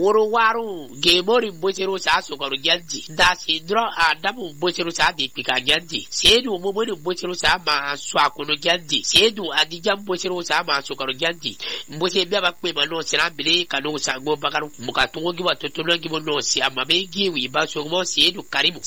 woro waru gemori bochero sa so ko gelji da si dro adamu bochero sa di pika gelji sedu mo mo bochero sa ma so akono gelji sedu adijam bochero sa ma so ko gelji mboche bia ba pe ma no sira bile kanu sa go bakaru mukatungo gi watotono gi no si amabe gi wi ba so mo sedu karimu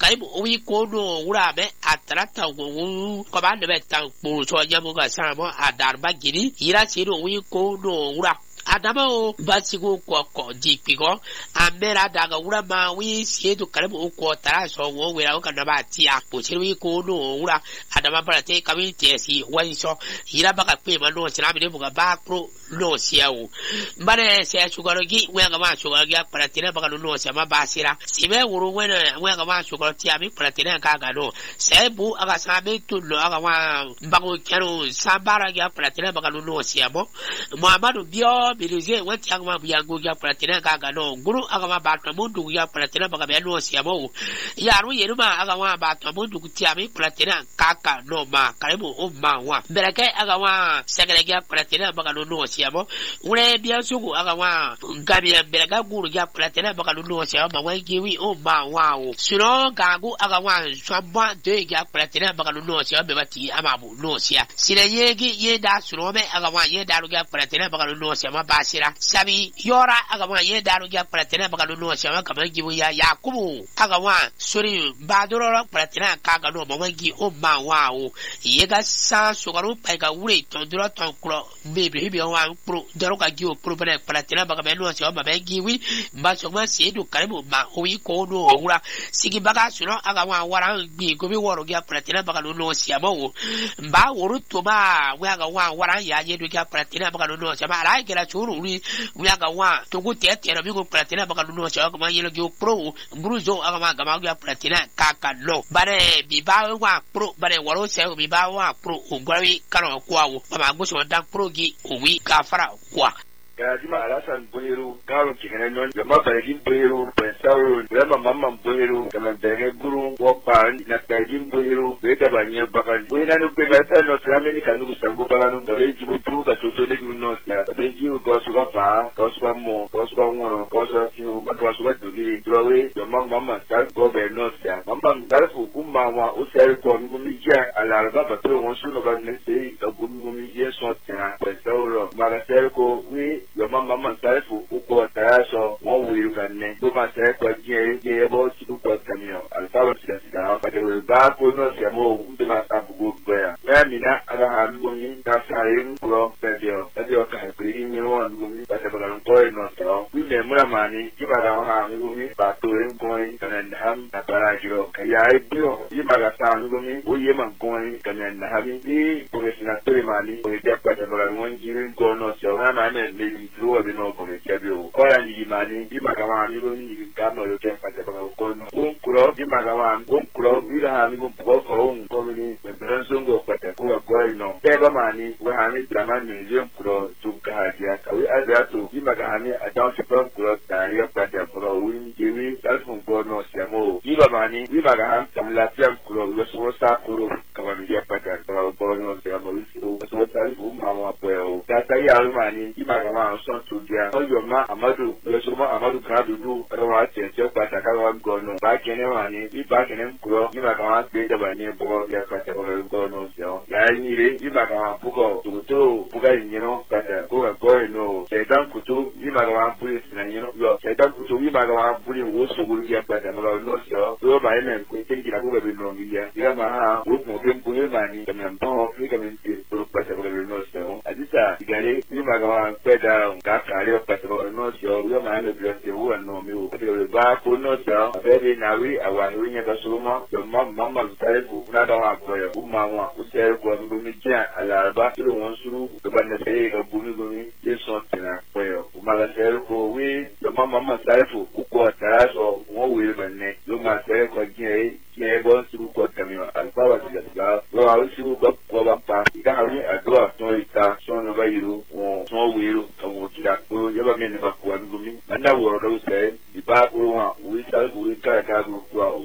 owi ko no wura be atrata go ko ba de tan po so nyamu ga sa mo adarba giri ira sedu owi ko no wura Adamo basigo ko dipigo amera daga ura ma wi siedu karimu ko tara so wo wera ko na ba tia po chirwi ko no ura adama parate kami tesi wani so ira baka pe ma no sira bi buga ba pro no siawo mbane se chugorogi wenga ma chugorogi paratena baka no se ma basira sibe wuru wenga ma chugorogi ami paratena ka ga no sebu aga sabe tu no aga wa bago kero sambara ga paratena baka no siamo muhammadu bio bilize wati agama biyango ya paratena kaga no guru agama batwa mundu ya paratena baga beno siamo yaru yeruma agama batwa mundu kutiami paratena kaka no ma karibu umma wa bereke agama segerege ya paratena baga no siamo ure biya sugu agama gabi berega guru ya paratena baga no siamo ma wangiwi umma wa suno gagu agama swamba de ya paratena baga no siamo bebati amabu no sia sinayegi yeda suno me agama yeda ya paratena baga no siamo basira sabi yora agama ye daru ya paratena baka no shama kama gibu ya yakubu agama suri badoro paratena kaga no mawangi o mawawo yega sa sugaru paiga wure tondura tonkro bebe hibi wa pro daruka giwo pro paratena baka no shama bangiwi basoma sedu karibu ma owi ko no wura sigi baka suno agama wara bi gobi woro ya paratena baka no shama wo ba woro to ba wa ga wara ya ye do ya paratena baka no shama ara gera uri wiaga wa togo tete na bigo platina baka no cha kama yelo gi pro bruzo agama gama gi platina kaka no bare biba wa pro bare waro se biba wa pro ugwawi karo kwawo mama goso dan pro gi uwi ka fara kwa Jima Alasan Boyeru, Garo Chicanon, the Mabagin Boyeru, Pensaro, Rama Mamma Boyeru, Kamandare Guru, Wapan, Nakajin Boyeru, Beta Banya Bakan, Buenano Pegata, no Ramani Kanu Sambukan, the Regi Two, the Totally Nosta, the Regi Goswapa, Goswamo, Goswamo, Goswamu, but was what to be, Draway, the Mamma, Star Gober Nosta, Mamma Darfu, Umawa, Userko, Mumija, Alarba, but one soon of a say, the Bumumija Sota, Pensaro, Maraserko, we. Your mama says for Uko Taraso, one will can name. Do my say for Jay, able to do what Camille. I'll follow Sessia, but they will back with no Samo, do not have a good prayer. Ramina, I have going, that's a pro, Pedio, that you can bring me one, but I'm going not so. We may more money, give out our hand, but to him going, and ham, a parajo. I do, you might have sound with me, we am going, and having the professional money, with that, but I'm one year, go not so, and I may through the no come Kebio. All I need money, you Magawan, you don't need to come or you can find a Unkuro, you Magawan, Unkuro, you have even work for home, coming with Branson, but a poor boy, no. Pega money, we have it, Draman Museum Kuro, to Kahadia. We add that to Gimagani, a township of Kuro, Daria Pata, for Win, Jimmy, Salfon Gorno, Samo. Give a money, we Magahan, some Latian Kuro, the Sosa Kuro, Kamadia Pata, for Gorno, Samo, so what's our well. That's a young money, you Magawan. Son to dia oyo ma amadu lesoma amadu kadudu rawa chenche pata kawa gono ba kene wani bi ba kene kuro ni ba kawa be da bani bo ya pata ko gono yo ya ni re bi ba kawa buko to buga nyino pata ko go no sedan kutu ni ba kawa buri sina nyino yo sedan kutu ni ba kawa buri wo so buri ya pata no no yo to ba ene ko tengi na ko be no mi ya ma ha wo mo be buri mani kamen to ni kamen to pata ko be no so adisa igare ni ba kawa peda Gakari Patro, no show, your man of your no mu. The back will not tell, very navi, I want ring at a suma, your mamma's type who not have for your mama, who said was Bumija, Alaba, to one through the Banasay of Bumigumi, this something for your mother said for we, your mamma's type who got us or one women, you must say for gay. Able to put them and power to the girl. Well, I wish you got over past. Gary, a door, no, son of you, or small wheel, or that will never mean about one woman. And that word say, the back room, we shall go in Karago,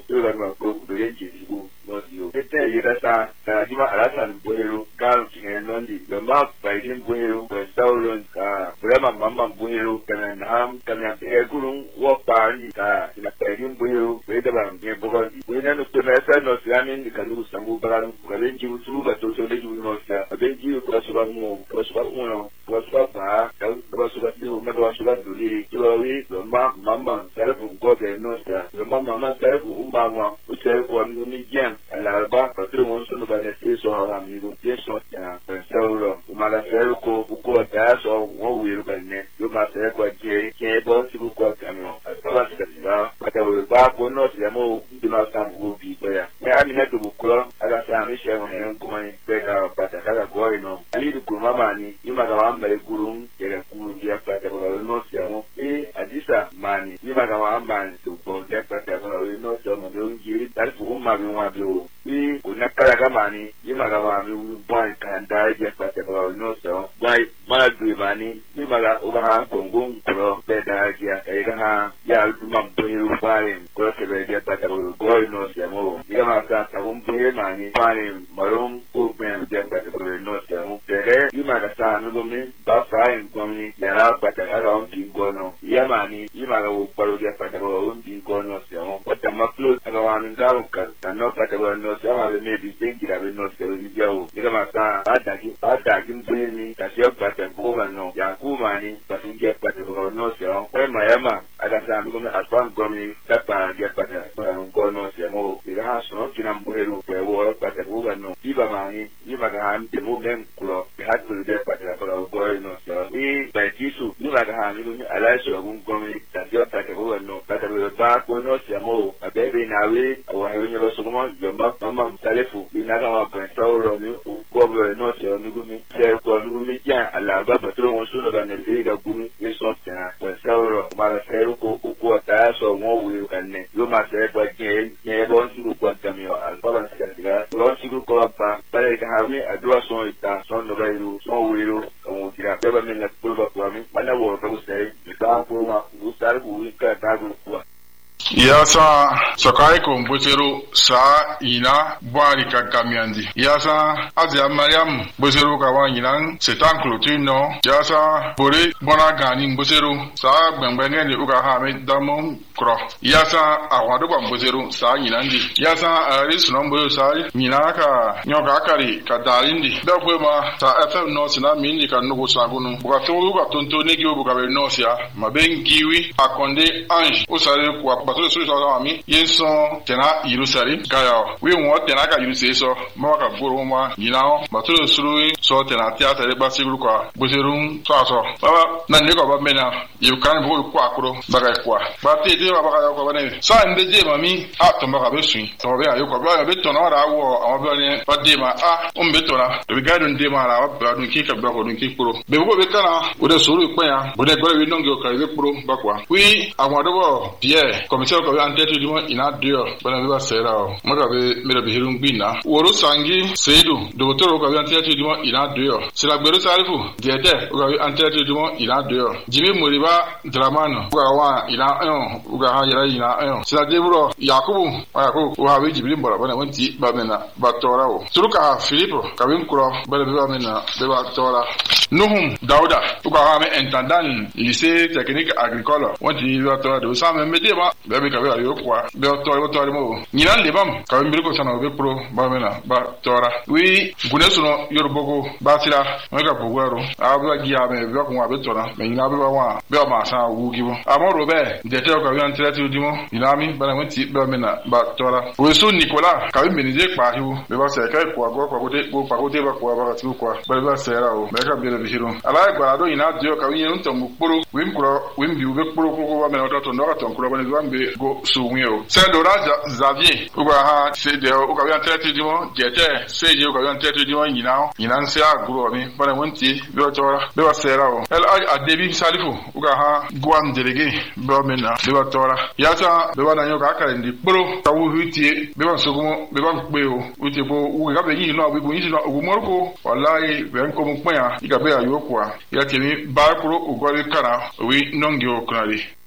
to go to the engine, not you. They tell you that Dima Alasan Buero, Carl and Londi, the mark by Jim Buero, the Sauron, Brahma Mamma Buero, can ham, can have the air boyo be da ba nge bogo we na no pemesa no siamin kalu sangu baran kalenji usulu ba to so le ju no sia abenji ko so ba mo no ko so ba ka so ba ti o ma do so ba duli ki wa wi do mama sare bu go de no sia do mama sare bu ba mo o se ko ni jen ala ba ka tu mo so ba ne so ha mi do je so ya so mala sare ko da so wo wi ru ba ne yo ma sare ko je ke bo ti bu ko kamo ba ta ba ko no sia mo di ma sa bu bi ba ya mi na do bu ko ala sa mi she mo ne ko mai be ka ba ta ka go ino ali du ko mama ni ima ga wa mbere gurum ya ku ya pa ta ko no sia mo adisa mani ima ga wa mbani to ko ya pa ta ko no sia mo do ngiri ta ku ma mi wa bi o una kala ga mani ima ga wa mi bo kan da ya pa ta ko no sia bai ma du mani ima ga o ga ko ngun ko be da ya e ga ha ya du ma bo yu bai ko se be ya pa ta ko no sia mo ya ma ka ta un be mani bai marum ko be ya pa ta ko no sia mo tere ima ga sa no mi ba fa en ko ni ya pa ta ga on ki go no ya mani ima ga o paro ya pa ta ko on ki go no sia mo pa ta ma close ga wa ni da ka no pa ta ko no sia ma me bi tengi la no sia ni ja o ya ma sa ada ki be ni ka sia pa ta ko ga no ya ku mani pa ti ya pa ta ko no sia o ya ma ada sa mi ko na aswan ko ni ta pa ya pa ta ko no sia mo ya so ki na mbuhelu pe wo pa ta ko ga no iba mani iba ga han te mo ben kulo ya tu de pa ta ko no sia ba jisu ni ba ga han ni ala so gun ko mi ta sia pa ta ko no pa ta ko no sia mo abebe na we wa he ni lo so mo jomba mama mtalefu ina ga wa pa ta ro ni ko be no sia ni gun mi se ko ni mi ja ala ba pa tro mo so no ga ne ga gun ni so sia pa sa ro ma la se ko ta so mo wi kan ne yo ma se ko je bon su ko ta mi al pa ba se ga lo su ko pa le ga ha mi adwa so ita so no ga ru so wi ru mo tira pe ba mi na ko ba ko mi mana wo ko se ka ko ma u sar bu ka ta gu ko yasa sakai ko mbosero sa ina bwari ka kamiandi yasa azia mariam mbosero ka wa yinan setan klotino yasa bore bona gani mbosero sa gbengbenge ni uga ha me damon kro yasa awado kwa mbosero sa yinandi yasa aris no mboyo sa yinaka nyoka akari ka dalindi dakwe ma sa fm no sina mindi ka nugo sagunu buka tolu ka tonto ne ki buka be no sia mabengiwi akonde ange usare kwa batole sulu so ami yeso tena Yerusalem gaya we won tena ka Yerusalem so ma ka goro ma yinao batole sulu so tena theater ba siguru kwa boserun so baba na ne ko ba mena you kan bo kwa akro baga kwa ba te de ba ka ko bane sa nde je mami a to ba ka be sun to be ayo ko ba be to na ra wo awon be ne ba de ma be to na to be ga dun de ma ra ba dun ki ka ba ko dun ki pro be ko be kana o de suru pe ya bo de gore we nongo ka be pro ba kwa wi awon adobo Pierre commissaire ko antete dimo ina dio bana be sera o mo ka be me be hirun gbina woro sangi seidu docteur ko antete dimo ina dio sira gbero sarifu diete ko antete dimo ina dio jimi moriba dramano ko wa ina uga ha yara ina sira debro yakubu wa be jibrin bora bana wanti ba mena ba tora o turuka Philippe ka be nkuro bana be ba mena be ba tora nuhum dauda uga ha me intendant lycée technique agricole wanti ba tora do sa me medema be ka be ayo kwa be tora mo nyina lebam ka be mbiriko sana be pro ba mena ba tora wi gunesuno yorbogo ba sira mo ka bugwaro abwa giya me be ko wa be tora me nyina be ba wa be ma sa wugibo amoro be de te ko yan tirati udimo inami bana wanti be mena ba tora we so Nicolas ka be menize pa hiwo be ba se ka ko agwo ko de ko pa ko de ba ko ba tu ko ba sera o be ka be le hiro ala gba do ina dio ka yin nto mu kporo we mkro we mbi be kporo ko ba mena to ndo ka to nkro ba ne be go suwio se do raja Xavier uga ha se de o ka yan tirati udimo jete se je o ka yan tirati udimo nyina nse aguro mi bana wanti be tora be ba sera o el adebi salifu uga ha guan delege be mena be ba tora yata be ba na nyo ka kare ndi kporo ta wu hutie be ba sogumo be ba gbe o utie bo u ga be yin no be bo yin no ogumorko wallahi be nko mu pya iga be ayo kwa ya temi ba kuro ugori kana wi nongi o kunari